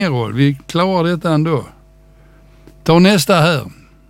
ingen roll. Vi klarar detta ändå. Ta nästa här.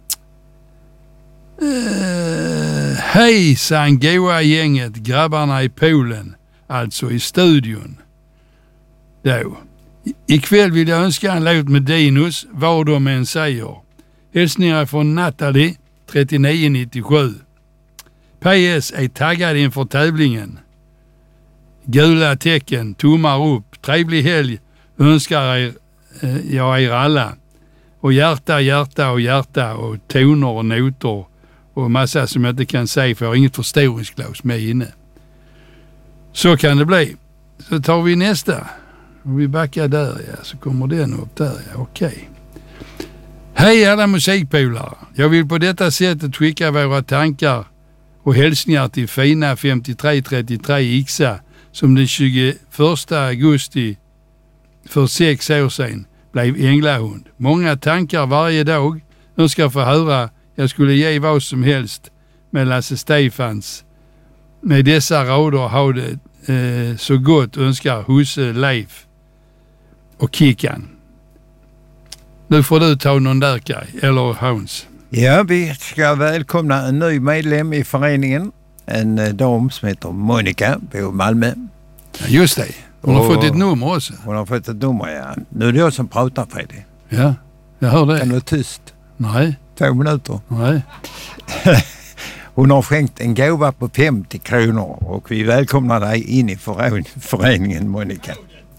Hejsan goa gänget, grabbarna i Polen. Alltså i studion. Då. Ikväll vill jag önska en låt med Dinos, vad de än säger. Hälsningar från Natalie, 3997. PS är taggad inför tävlingen. Gula tecken, tummar upp, trevlig helg önskar jag er alla. Och hjärta och toner och noter och massa som jag inte kan säga för jag har inget förstoringsglas med inne. Så kan det bli. Så tar vi nästa. Och vi backar där, ja. Så kommer den upp där, ja. Okej. Hej alla musikpolare. Jag vill på detta sättet skicka våra tankar och hälsningar till fina 5333 Ixa som den 21 augusti för 6 år sedan blev änglahund. Många tankar varje dag. Önskar få höra. Jag skulle ge vad som helst med Lasse Stefans. Med dessa rader ha det så gott önskar Husse, Leif och Kickan. Nu får du ta någon där, Kaj, eller Hans. Ja, vi ska välkomna en ny medlem i föreningen. En dam som heter Monica på Malmö. Ja, just det. Hon har fått ett nummer också. Hon har fått ett nummer, ja. Nu är det jag som pratar, Fredrik. Ja, jag hör det. Kan du vara tyst? Nej. 2 minuter. Nej. Hon har skänkt en gåva på 50 kronor och vi välkomnar dig in i föreningen, Monica.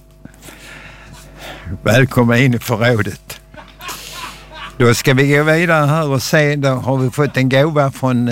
Välkomna in i förrådet. Då ska vi gå vidare här och se, då har vi fått en gåva från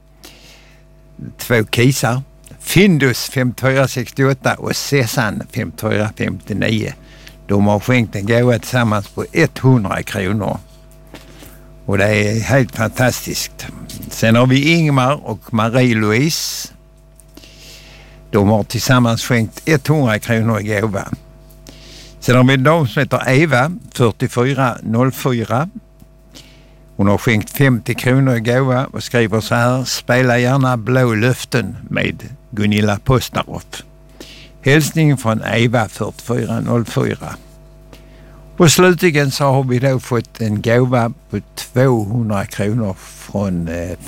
2 kisar. Findus 5468 och Sessan 5459. De har skänkt en gåva tillsammans på 100 kronor. Och det är helt fantastiskt. Sen har vi Ingmar och Marie-Louise. De har tillsammans skänkt 100 kronor i gåva. Sen har vi en dam som heter Eva, 4404. Hon har skänkt 50 kronor i gåva och skriver så här: spela gärna Blå löften med Gunilla Postaroff. Hälsning från Eva, 4404. Och slutligen så har vi då fått en gåva på 200 kronor från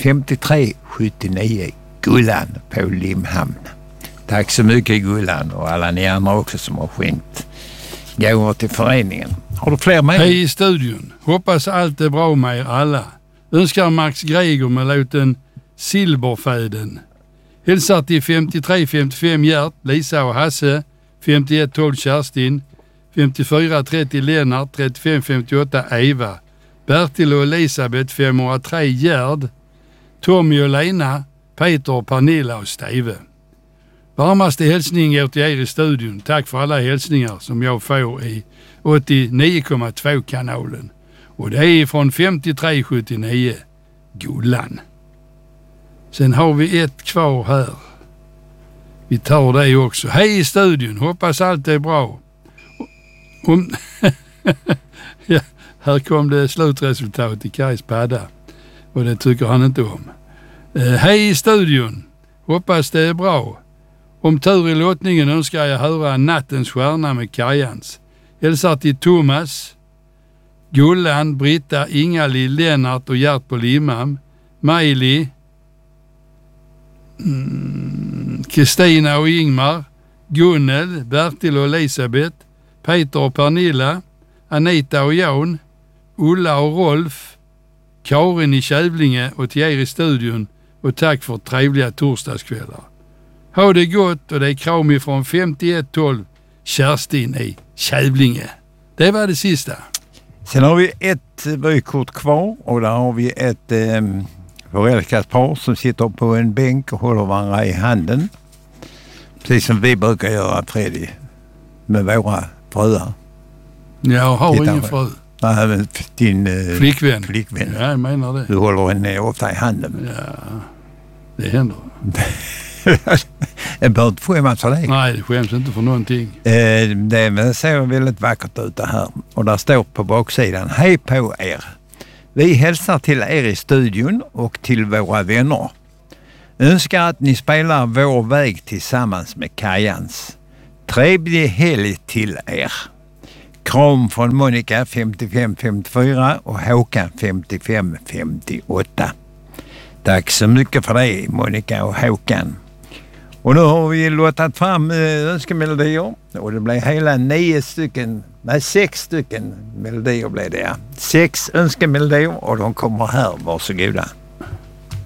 5379 Gullan på Limhamn. Tack så mycket Gullan och alla ni andra också som har skänkt gåvor till föreningen. Har du fler med? Hej i studion. Hoppas allt är bra med er alla. Önskar Max Greger med låten Silverfäden. Hälsar till 5355 Gert, Lisa och Hasse, 5112 Kerstin, 5430 Lennart, 3558 Eva, Bertil och Elisabeth, 503 Gerd, Tommy och Lena, Peter och Pernilla och Steve. Varmaste hälsning går till er i studion. Tack för alla hälsningar som jag får i 89,2 kanalen. Och det är från 5379 Gullan. Sen har vi ett kvar här. Vi tar det också. Hej i studion. Hoppas allt är bra. Ja, här kom det slutresultat i Kajs padda. Och det tycker han inte om. Hej i studion. Hoppas det är bra. Om tur i lottningen önskar jag höra Nattens stjärna med Kajans. Hälsar till Thomas, Gullan, Britta, Ingali, Lennart och Gert på Limhamn, Majli, Kristina och Ingmar, Gunnel, Bertil och Elisabeth, Peter och Pernilla, Anita och Jan, Ulla och Rolf, Karin i Kävlinge och till er i studion och tack för trevliga torsdagskvällar. Ha det gott och det är kram ifrån 5112 Kerstin i Kävlinge. Det var det sista. Sen har vi ett vykort kvar och där har vi ett förälskat par som sitter på en bänk och håller varandra i handen. Precis som vi brukar göra, Fredrik, med våra fruar. Jag har ingen fru. Nej, men din flickvän. Ja, jag menar det. Du håller henne ofta i handen. Ja, det händer. Jag bör inte skämmas för det. Nej, det skäms inte för någonting. Det ser väldigt vackert ut det här. Och där står på baksidan: hej på er. Vi hälsar till er i studion och till våra vänner. Önskar att ni spelar Vår väg tillsammans med Kajans. Trevlig helg till er. Kram från Monica 55-54 och Håkan 55-58. Tack så mycket för det, Monica och Håkan. Och nu har vi låtat fram önskemelodier och det blev hela 6 stycken melodier blev det. 6 önskemelodier och de kommer här, varsågoda.